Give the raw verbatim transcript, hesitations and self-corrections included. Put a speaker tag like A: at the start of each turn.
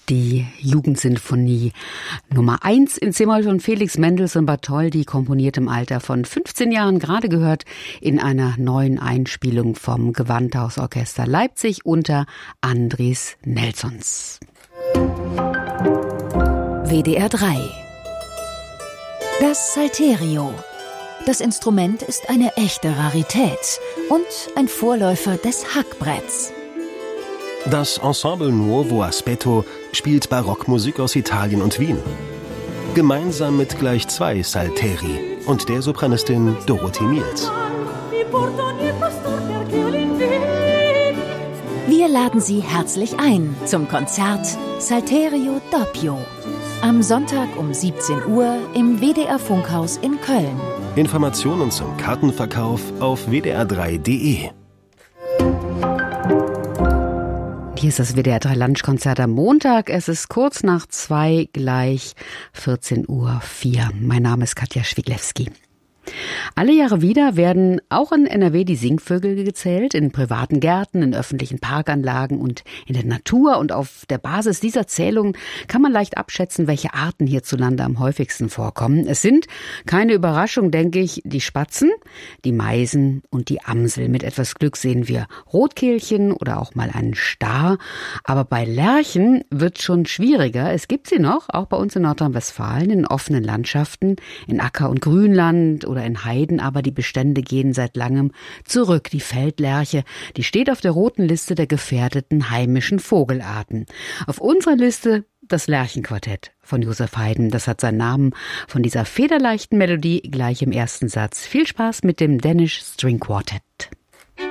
A: Die Jugendsinfonie Nummer eins in C-Moll von Felix Mendelssohn Bartholdy, komponiert im Alter von fünfzehn Jahren, gerade gehört in einer neuen Einspielung vom Gewandhausorchester Leipzig unter Andris Nelsons.
B: W D R drei. Das Salterio. Das Instrument ist eine echte Rarität und ein Vorläufer des Hackbretts.
C: Das Ensemble Nuovo Aspetto spielt Barockmusik aus Italien und Wien. Gemeinsam mit gleich zwei Salteri und der Sopranistin Dorothee Miels.
B: Wir laden Sie herzlich ein zum Konzert Salterio Doppio. Am Sonntag um siebzehn Uhr im W D R Funkhaus in Köln.
C: Informationen zum Kartenverkauf auf w d r drei punkt d e.
A: Hier ist das W D R drei Lunchkonzert am Montag. Es ist kurz nach zwei, gleich vierzehn Uhr vier. Mein Name ist Katja Schwiglewski. Alle Jahre wieder werden auch in N R W die Singvögel gezählt, in privaten Gärten, in öffentlichen Parkanlagen und in der Natur. Und auf der Basis dieser Zählung kann man leicht abschätzen, welche Arten hierzulande am häufigsten vorkommen. Es sind, keine Überraschung, denke ich, die Spatzen, die Meisen und die Amsel. Mit etwas Glück sehen wir Rotkehlchen oder auch mal einen Star. Aber bei Lerchen wird es schon schwieriger. Es gibt sie noch, auch bei uns in Nordrhein-Westfalen, in offenen Landschaften, in Acker- und Grünland oder in Heiden, aber die Bestände gehen seit langem zurück. Die Feldlerche, die steht auf der roten Liste der gefährdeten heimischen Vogelarten. Auf unserer Liste das Lerchenquartett von Josef Haydn. Das hat seinen Namen von dieser federleichten Melodie gleich im ersten Satz. Viel Spaß mit dem Danish String Quartet.